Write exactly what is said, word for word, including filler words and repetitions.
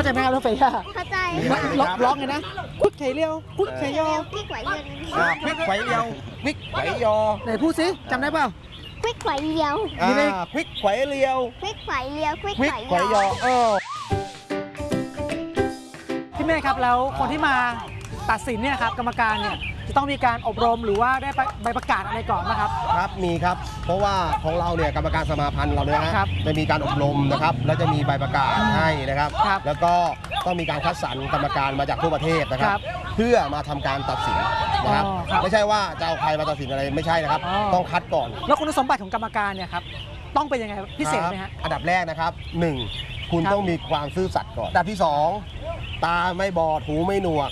ใจไหมครับรถไฟย่าเข้าใจร้องร้องไงนะคุกไข่เลี้ยวคุกไข่ยอควิกไหวเรียวควิกไขวยเรียวควิกไขวยยอไหนพูดสิจำได้เปล่าควิกไหวเรียวอ่านี่เลยควิกไขวยเรียวควิกไหวเรียวควิกควิกไหวไขวยยยออเออพี่เมฆครับแล้วคนที่มาตัดสินเนี่ยครับกรรมการเนี่ยจะต้องมีการอบรมหรือว่าได้ใบประกาศอะไรก่อนนะครับครับมีครับเพราะว่าของเราเนี่ยกรรมการสมาพันธ์เราเนี่ยฮะครับจะมีการอบรมนะครับแล้วจะมีใบประกาศให้นะครับครับแล้วก็ต้องมีการคัดสรรกรรมการมาจากทั่วประเทศนะคครัรับ บเพื่อมาทำการตัดสินนะครับอ๋อครับไม่ใช่ว่าจะเอาใครมาตัดสินอะไรไม่ใช่นะครับอ๋อต้องคัดก่อนแล้วคุณสมบัติของกรรมการเนี่ยครับต้องเป็นยังไงพิเศษไหมครัฮะบอันดับแรกนะครับหนึ่งคุณครับต้องมีความซื่อสัตย์ก่อนอันดับที่สองตาไม่บอดหูไม่หนวก